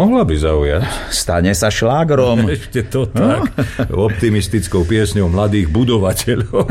Mohla by zaujať. Stane sa šlágrom. Ešte to tak. Optimistickou piesňou mladých budovateľov.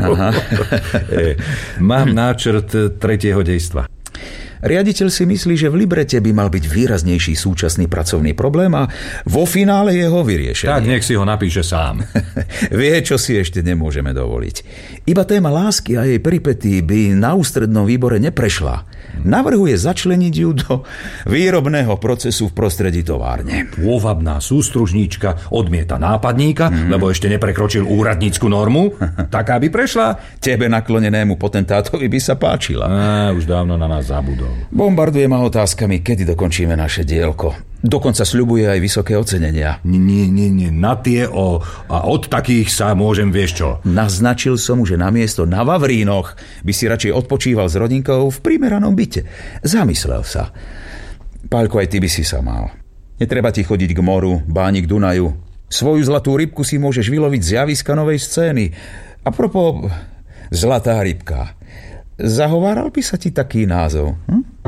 Mám náčrt 3. dejstva. Riaditeľ si myslí, že v librete by mal byť výraznejší súčasný pracovný problém a vo finále je ho vyriešenie. Tak nech si ho napíše sám. Vie, čo si ešte nemôžeme dovoliť. Iba téma lásky a jej peripety by na ústrednom výbore neprešla. Navrhuje začleniť ju do výrobného procesu v prostredí továrne. Pôvabná sústružníčka odmieta nápadníka, lebo ešte neprekročil úradnícku normu. Taká by prešla. Tebe naklonenému potentátovi by sa páčila. Už dávno na nás zabudol. Bombarduje ma otázkami, kedy dokončíme naše dielko. Dokonca sľubuje aj vysoké ocenenia. Nie, na tie a od takých sa môžem, vieš čo. Naznačil som mu, že namiesto na Vavrínoch by si radšej odpočíval s rodinkou v primeranom byte. Zamyslel sa. Paľko, aj ty by si sa mal. Netreba ti chodiť k moru, báni k Dunaju. Svoju zlatú rybku si môžeš vyloviť z javiska novej scény. A propos, zlatá rybka. Zahováral by sa ti taký názov?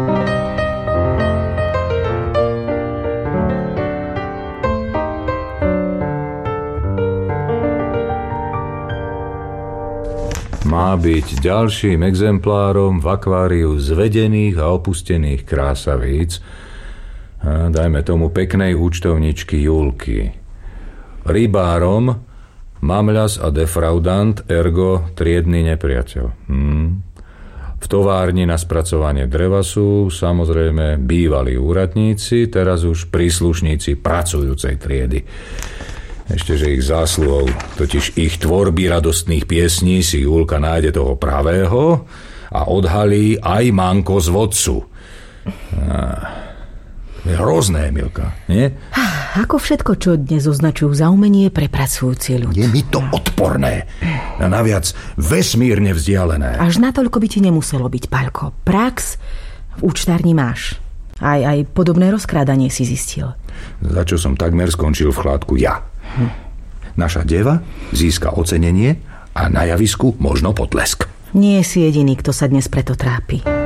Má byť ďalším exemplárom v akváriu zvedených a opustených krásavíc. Dajme tomu peknej účtovničky Julky. Rybárom, mamľas a defraudant, ergo triedny nepriateľ. V továrni na spracovanie dreva sú samozrejme bývalí úradníci, teraz už príslušníci pracujúcej triedy. Ešte, že ich zásluhou, totiž ich tvorby radostných piesní si Julka nájde toho pravého a odhalí aj manko z vodcu. Je hrozné, Milka, nie? Ako všetko, čo dnes označujú za umenie pre pracujúci ľud. Je mi to odporné. A naviac vesmírne vzdialené. Až natoľko by ti nemuselo byť, Paľko. Prax v účtárni máš. Aj podobné rozkrádanie si zistil. Za čo som takmer skončil v chládku ja. Naša deva získa ocenenie a na javisku možno potlesk. Nie si jediný, kto sa dnes preto trápi.